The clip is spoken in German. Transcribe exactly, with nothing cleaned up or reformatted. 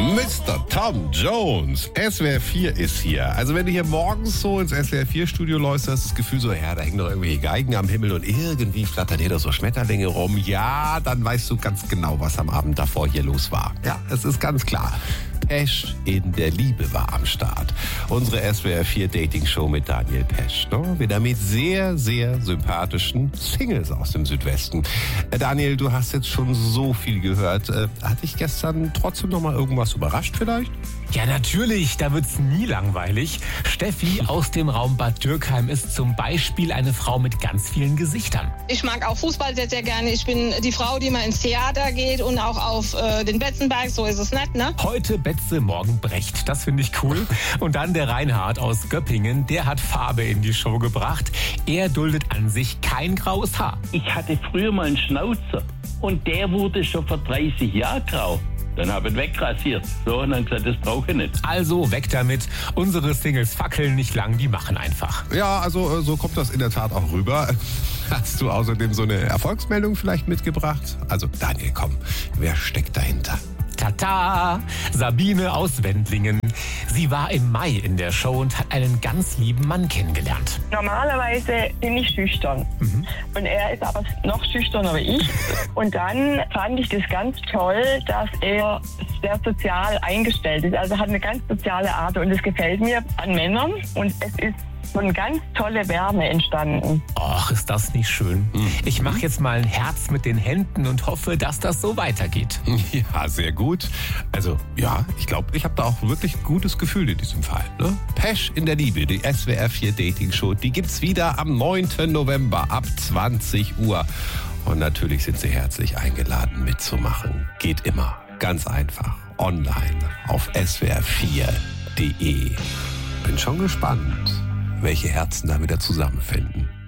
Mister Tom Jones, S W R vier ist hier. Also wenn du hier morgens so ins S W R vier Studio läufst, hast du das Gefühl so, ja, da hängen doch irgendwelche Geigen am Himmel und irgendwie flattern hier doch so Schmetterlinge rum. Ja, dann weißt du ganz genau, was am Abend davor hier los war. Ja, es ist ganz klar. Pesch in der Liebe war am Start. Unsere S W R vier Dating-Show mit Daniel Pesch. Ne? Wieder mit sehr, sehr sympathischen Singles aus dem Südwesten. Äh, Daniel, du hast jetzt schon so viel gehört. Äh, hat dich gestern trotzdem noch mal irgendwas überrascht vielleicht? Ja, natürlich, da wird's nie langweilig. Steffi aus dem Raum Bad Dürkheim ist zum Beispiel eine Frau mit ganz vielen Gesichtern. Ich mag auch Fußball sehr, sehr gerne. Ich bin die Frau, die mal ins Theater geht und auch auf äh, den Betzenberg, so ist es nicht, ne? Heute Betze, morgen Brecht, das finde ich cool. Und dann der Reinhard aus Göppingen, der hat Farbe in die Show gebracht. Er duldet an sich kein graues Haar. Ich hatte früher mal einen Schnauzer und der wurde schon vor dreißig Jahren grau. Dann habe ich ihn wegrasiert. So, und dann gesagt, das brauche ich nicht. Also weg damit. Unsere Singles fackeln nicht lang, die machen einfach. Ja, also so kommt das in der Tat auch rüber. Hast du außerdem so eine Erfolgsmeldung vielleicht mitgebracht? Also Daniel, komm, wer steckt dahinter? Tata! Sabine aus Wendlingen. Sie war im Mai in der Show und hat einen ganz lieben Mann kennengelernt. Normalerweise bin ich schüchtern. Mhm. Und er ist aber noch schüchterner wie ich. Und dann fand ich das ganz toll, dass er sehr sozial eingestellt ist. Also hat eine ganz soziale Art und das gefällt mir an Männern. Und es ist so eine ganz tolle Wärme entstanden. Och, ist das nicht schön? Mhm. Ich mache jetzt mal ein Herz mit den Händen und hoffe, dass das so weitergeht. Ja, sehr gut. Also, ja, ich glaube, ich habe da auch wirklich ein gutes Gefühl in diesem Fall. Ne? Pesch in der Liebe, die S W R vier Dating-Show, die gibt's wieder am neunten November ab zwanzig Uhr. Und natürlich sind Sie herzlich eingeladen mitzumachen. Geht immer ganz einfach online auf S W R vier Punkt de. Bin schon gespannt, welche Herzen da wieder zusammenfinden.